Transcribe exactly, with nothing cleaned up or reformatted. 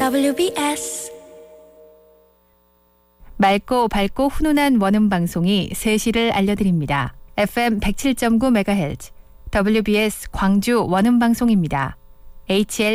더블유비에스 맑고 밝고 훈훈한 원음 방송이 세 시를 알려드립니다. 에프엠 백칠 점 구 메가헤르츠 더블유비에스 광주 원음 방송입니다. 에이치엘